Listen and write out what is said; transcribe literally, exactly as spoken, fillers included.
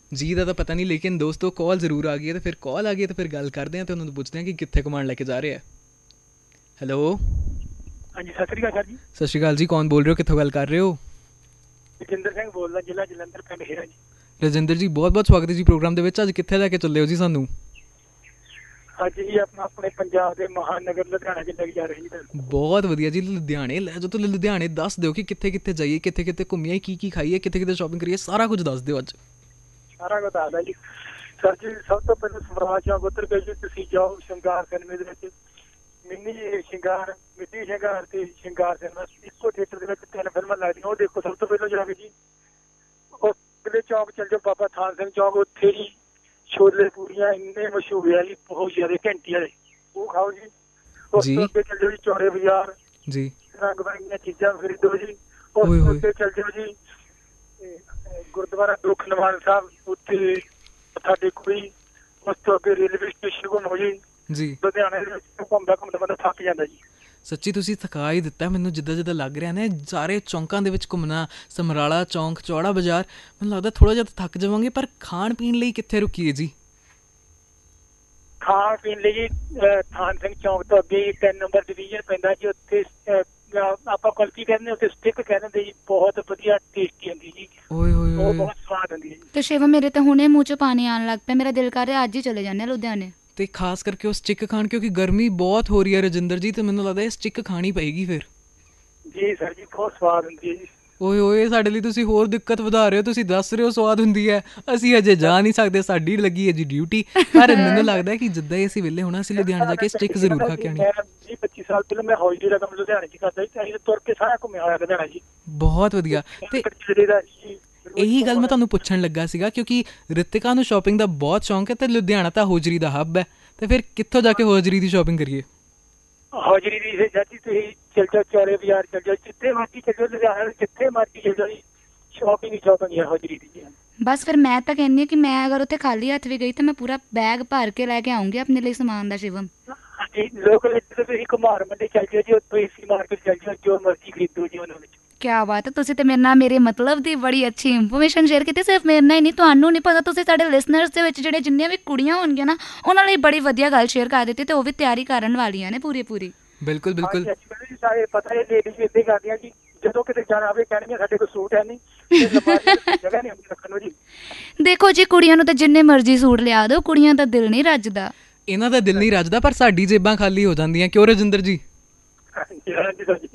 ਜੀ ਦਾ ਤਾਂ ਪਤਾ ਨਹੀਂ, ਲੇਕਿਨ ਦੋਸਤੋ ਕਾਲ ਜ਼ਰੂਰ ਆ ਗਈ ਹੈ, ਤੇ ਫਿਰ ਕਾਲ ਆ ਗਈ ਹੈ ਤਾਂ ਫਿਰ ਗੱਲ ਕਰਦੇ ਹਾਂ ਤੇ ਉਹਨਾਂ ਨੂੰ ਪੁੱਛਦੇ ਹਾਂ ਕਿ ਕਿੱਥੇ ਘੁਮਾਉਣ ਲੈ ਕੇ ਜਾ ਰਹੇ ਆ। ਹੈਲੋ, ਹਾਂਜੀ, ਸਤਿ ਸ੍ਰੀ ਅਕਾਲ ਸਰ ਜੀ। ਸਤਿ ਸ਼੍ਰੀ ਅਕਾਲ ਜੀ, ਕੌਣ ਬੋਲ ਰਹੇ ਹੋ, ਕਿੱਥੋਂ ਗੱਲ ਕਰ ਰਹੇ ਹੋ? ਜਤਿੰਦਰ ਸਿੰਘ ਬੋਲਦਾ, ਜ਼ਿਲ੍ਹਾ ਜਲੰਧਰ, ਪਿੰਡ ਹੇਰਾ ਜੀ। ਰਜਿੰਦਰ ਜੀ, ਬਹੁਤ ਬਹੁਤ ਸਵਾਗਤ ਹੈ ਜੀ ਪ੍ਰੋਗਰਾਮ ਦੇ ਵਿੱਚ। ਅੱਜ ਕਿੱਥੇ ਲੈ ਕੇ ਚੱਲੇ ਹੋ ਜੀ ਸਾਨੂੰ? ਅੱਜ ਜੀ ਆਪਣਾ ਆਪਣੇ ਪੰਜਾਬ ਦੇ ਮਹਾਨਗਰ ਲੁਧਿਆਣਾ ਚ ਲੈ ਕੇ ਜਾ ਰਹੇ ਜੀ ਤੁਹਾਨੂੰ। ਬਹੁਤ ਵਧੀਆ ਜੀ, ਲੁਧਿਆਣੇ ਲੈ ਜਾਓ। ਤੁਸੀਂ ਲੁਧਿਆਣੇ ਦੱਸ ਦਿਓ ਕਿ ਕਿੱਥੇ ਕਿੱਥੇ ਜਾਈਏ, ਕਿੱਥੇ ਕਿੱਥੇ ਘੁੰਮੀਏ, ਕੀ ਕੀ ਖਾਈਏ, ਕਿੱਥੇ ਕਿੱਥੇ ਸ਼ਾਪਿੰਗ ਕਰੀਏ, ਸਾਰਾ ਕੁਝ ਦੱਸ ਦਿਓ ਅੱਜ। ਸਾਰਾ ਕੁਝ ਦੱਸਦਾ ਜੀ ਸਰ ਜੀ। ਸਭ ਤੋਂ ਪਹਿਲਾਂ ਸਮਰਾਜ ਚੌਂਕ ਉੱਤਰ ਕੇ ਜੀ ਤੁਸੀਂ ਜਾਓ ਸ਼ਿੰਗਾਰ ਸਿਨੇਮੇ ਦੇ ਵਿੱਚ। ਮਿੰਨੀ ਸ਼ਿੰਗਾਰ, ਮਿੱਟੀ ਸ਼ਿੰਗਾਰ ਤੇ ਸ਼ਿੰਗਾਰ ਸਿਨੇਮਾ ਇੱਕੋ ਥੀਏਟਰ ਦੇ ਵਿੱਚ ਤਿੰਨ ਫਿਲਮਾਂ ਲੱਗਦੀਆਂ, ਉਹ ਦੇਖੋ ਸਭ ਤੋਂ ਪਹਿਲਾਂ ਜਾ ਕੇ ਜੀ। ਉਸ ਅਗਲੇ ਚੌਂਕ ਚੱਲ ਜਾਓ, ਬਾਬਾ ਥਾਨ ਸਿੰਘ ਚੌਂਕ, ਉੱਥੇ ਜੀ ਛੋਲੇ ਪੂਰੀਆਂ ਇੰਨੇ ਮਸ਼ਹੂਰ ਆ ਜੀ, ਬਹੁਤ ਜ਼ਿਆਦਾ ਘੰਟੀ ਵਾਲੇ, ਉਹ ਖਾਓ ਜੀ। ਉਸ ਜੀ ਤੋਂ ਅੱਗੇ ਚੱਲ ਜਾਓ ਜੀ ਚੌੜੇ ਬਾਜ਼ਾਰ, ਜੀ। ਰੰਗ ਬਿਰੰਗੀਆਂ ਚੀਜ਼ਾਂ ਖਰੀਦੋ ਜੀ। ਉਸ ਓਏ ਤੋਂ ਹੋਏ। ਅੱਗੇ ਚੱਲ ਜਾਓ ਜੀ ਤੇ, ਅਹ, ਗੁਰਦੁਆਰਾ ਦੁੱਖ ਨਿਵਾਰਨ ਸਾਹਿਬ, ਉੱਥੇ ਮੱਥਾ ਟੇਕੋ ਜੀ। ਉਸ ਤੋਂ ਅੱਗੇ ਰੇਲਵੇ ਸਟੇਸ਼ਨ ਘੁੰਮੋ ਜੀ। ਜੀ ਲੁਧਿਆਣੇ ਦੇ ਵਿੱਚ ਘੁੰਮਦਾ ਘੁੰਮਦਾ ਬੰਦਾ ਥੱਕ ਜਾਂਦਾ ਜੀ। ਸੱਚੀ ਤੁਸੀਂ ਥਕਾ ਹੀ ਦਿੱਤਾ ਮੈਨੂੰ, ਜਿੱਦਾਂ ਜਿੱਦਾਂ ਲੱਗ ਰਿਹਾ ਨੇ ਸਾਰੇ ਚੌਂਕਾਂ ਦੇ ਵਿੱਚ ਘੁੰਮਣਾ, ਸਮਰਾਲਾ ਚੌਂਕ, ਚੌੜਾ ਬਾਜ਼ਾਰ। ਮੈਨੂੰ ਲੱਗਦਾ ਥੋੜ੍ਹਾ ਜਿਹਾ ਤਾਂ ਥੱਕ ਜਾਵਾਂਗੇ, ਪਰ ਖਾਣ ਪੀਣ ਲਈ ਕਿੱਥੇ ਰੁਕੀਏ ਜੀ? ਖਾਣ ਪੀਣ ਲਈ ਜੀ ਅਹ, ਥਾਨ ਸਿੰਘ ਚੌਂਕ ਤੋਂ ਅੱਗੇ ਤਿੰਨ ਨੰਬਰ ਡਿਵੀਜ਼ਨ ਪੈਂਦਾ ਜੀ, ਉੱਥੇ ਅਹ, ਅਹ, ਆਪਾਂ ਕੁਲਫੀ ਕਹਿੰਦੇ, ਉੱਥੇ ਸਟਿਕ ਕਹਿੰਦੇ ਜੀ, ਬਹੁਤ ਵਧੀਆ ਟੇਸਟੀ ਹੁੰਦੀ ਜੀ। ਓਏ ਹੋਏ ਉਹ ਹੋਏ। ਬਹੁਤ ਸਵਾਦ ਹੁੰਦੀ ਹੈ ਜੀ। ਤੇ ਸ਼ਿਵਾ, ਮੇਰੇ ਤਾਂ ਹੁਣੇ ਮੂੰਹ 'ਚ ਪਾਣੀ ਆਉਣ ਲੱਗ ਪਿਆ। ਮੇਰਾ ਦਿਲ ਕਰ ਰਿਹਾ ਅੱਜ ਹੀ ਚਲੇ ਜਾਂਦੇ ਹਾਂ ਲੁਧਿਆਣੇ। ਤੇ ਖਾਸ ਕਰਕੇ ਉਹ ਸਟਿਕ ਖਾਣ, ਕਿਉਂਕਿ ਗਰਮੀ ਬਹੁਤ ਹੋ ਰਹੀ ਹੈ ਰਜਿੰਦਰ ਜੀ, ਤੇ ਮੈਨੂੰ ਲੱਗਦਾ ਇਹ ਸਟਿਕ ਖਾਣੀ ਪਏਗੀ ਫਿਰ। ਜੀ ਸਰ ਜੀ, ਬਹੁਤ ਸਵਾਦ ਹੁੰਦੀ ਹੈ ਜੀ। ਓਏ ਓਏ, ਸਾਡੇ ਲਈ ਤੁਸੀਂ ਹੋਰ ਦਿੱਕਤ ਵਧਾ ਰਹੇ ਹੋ। ਤੁਸੀਂ ਦੱਸ ਰਹੇ ਹੋ ਸਵਾਦ ਹੁੰਦੀ ਹੈ, ਅਸੀਂ ਅਜੇ ਜਾ ਨਹੀਂ ਸਕਦੇ, ਸਾਡੀ ਲੱਗੀ ਹੈ ਜੀ ਡਿਊਟੀ। ਪਰ ਮੈਨੂੰ ਲੱਗਦਾ ਕਿ ਜਿੱਦਾਂ ਹੀ ਅਸੀਂ ਵਿਹਲੇ ਹੋਣਾ, ਅਸੀਂ ਲੁਧਿਆਣੇ ਜਾ ਕੇ ਸਟਿਕ ਜ਼ਰੂਰ ਖਾ ਕੇ ਆਣੀ। ਮੈਂ ਵੀਹ ਪੱਚੀ ਸਾਲ ਪਹਿਲਾਂ ਮੈਂ ਹੌਲੀ ਦਾ ਕੰਮ ਲੁਧਿਆਣੇ ਚ ਕਰਦਾ ਸੀ, ਅਸੀਂ ਤਾਂ ਤੁਰ ਕੇ ਸਾਰਾ ਘੁੰਮਿਆ ਹੋਇਆ ਲੁਧਿਆਣਾ ਜੀ। ਬਹੁਤ ਵਧੀਆ। ਤੇ ਕਚਰੇ ਦਾ ਜੀ, ਇਹੀ ਗੱਲ ਮੈਂ ਤੁਹਾਨੂੰ ਪੁੱਛਣ ਲੱਗਾ ਸੀਗਾ, ਕਿਉਂਕਿ ਰਿਤਿਕਾ ਨੂੰ ਸ਼ਾਪਿੰਗ ਦਾ ਬਹੁਤ ਸ਼ੌਂਕ ਹੈ ਤੇ ਲੁਧਿਆਣਾ ਤਾਂ ਹੋਜਰੀ ਦਾ ਹੱਬ ਹੈ, ਤੇ ਫਿਰ ਕਿੱਥੋਂ ਜਾ ਕੇ ਹੋਜਰੀ ਦੀ ਸ਼ਾਪਿੰਗ ਕਰੀਏ? ਹੌਜਰੀ ਦੀ ਜੀ ਤੁਸੀਂ ਚੱਲ ਜਾਓ, ਚੌੜੇ ਬਾਜ਼ਾਰ ਚੱਲ ਜਾਓ, ਜਿੱਥੇ ਮਰਜ਼ੀ ਚੱਲ ਜਾਓ, ਲੁਧਿਆਣਾ ਜਿੱਥੇ ਮਰਜ਼ੀ ਚੱਲ ਜਾਓ ਜੀ, ਸ਼ਾਪਿੰਗ ਹੀ ਸ਼ਾਪਿੰਗ ਹੈ ਹੌਜਰੀ ਦੀ ਜੀ। ਬਸ ਫਿਰ ਮੈਂ ਤਾਂ ਕਹਿੰਦੀ ਹਾਂ ਕਿ ਮੈਂ ਅਗਰ ਉੱਥੇ ਖਾਲੀ ਹੱਥ ਵੀ ਗਈ ਤਾਂ ਮੈਂ ਪੂਰਾ ਬੈਗ ਭਰ ਕੇ ਲੈ ਕੇ ਆਉਂਗੀ ਆਪਣੇ ਲਈ ਸਮਾਨ ਦਾ ਸ਼ਿਵਮ। ਹਾਂਜੀ, ਲੋਕਲ ਇੱਥੇ ਤੁਸੀਂ ਘੁਮਾਰ ਮੰਡੀ ਚੱਲ ਜਾਓ ਜੀ, ਉੱਥੋਂ ਏਸੀ ਮਾਰਕੀਟ ਚੱਲ ਜਾਓ, ਜੋ ਮਰਜ਼ੀ ਖਰੀਦੋ ਜੀ ਉਹਨਾਂ ਵਿੱਚ। ਕਿਆ ਬਾਤ ਹੈ, ਤੁਸੀਂ ਤੇ ਮੇਰੇ ਨਾਲ ਮੇਰੇ ਮਤਲਬ ਦੀ ਬੜੀ ਅੱਛੀ ਇਨਫੋਰਮੇਸ਼ਨ ਸ਼ੇਅਰ ਕੀਤੀ। ਸਿਰਫ ਮੇਰੇ ਨਾਲ ਹੀ ਨਹੀਂ, ਤੁਹਾਨੂੰ ਨਹੀਂ ਪਤਾ, ਤੁਸੀਂ ਸਾਡੇ ਲਿਸਨਰਸ ਦੇ ਵਿੱਚ ਜਿਹੜੇ ਜਿੰਨੀਆਂ ਵੀ ਕੁੜੀਆਂ ਹੋਣਗੀਆਂ ਨਾ, ਉਹਨਾਂ ਲਈ ਬੜੀ ਵਧੀਆ ਗੱਲ ਸ਼ੇਅਰ ਕਰ ਦਿੱਤੀ, ਤੇ ਉਹ ਵੀ ਤਿਆਰੀ ਕਰਨ ਵਾਲੀਆਂ ਨੇ ਪੂਰੀ ਪੂਰੀ। ਬਿਲਕੁਲ ਬਿਲਕੁਲ। ਹਾਂਜੀ, ਸਾਰੇ ਪਤਾ ਹੈ, ਲੇਡੀਜ਼ ਇੱਦਾਂ ਹੀ ਕਰਦੀਆਂ ਜੀ, ਜਦੋਂ ਕਿਤੇ ਜਾਣਾ ਹੋਵੇ ਕਹਿਣਗੀਆਂ ਸਾਡੇ ਕੋਲ ਸੂਟ ਹੈ ਨਹੀਂ, ਤੇ ਅਲਮਾਰੀ ਵਿੱਚ ਜਗ੍ਹਾ ਨਹੀਂ ਹੁੰਦੀ ਰੱਖਣ ਨੂੰ ਜੀ। ਦੇਖੋ ਜੀ, ਕੁੜੀਆਂ ਨੂੰ ਤਾਂ ਜਿੰਨੇ ਮਰਜ਼ੀ ਸੂਟ ਲਿਆ ਦਿਓ, ਕੁੜੀਆਂ ਦਾ ਦਿਲ ਨਹੀਂ ਰੱਜਦਾ। ਇਹਨਾਂ ਦਾ ਦਿਲ ਨਹੀਂ ਰੱਜਦਾ, ਪਰ ਸਾਡੀ ਜੇਬਾਂ ਖਾਲੀ ਹੋ ਜਾਂਦੀਆਂ, ਕਿਉਂ ਰਜਿੰਦਰ ਜੀ? ਹਾਂਜੀ ਹਾਂਜੀ ਸਰ ਜੀ।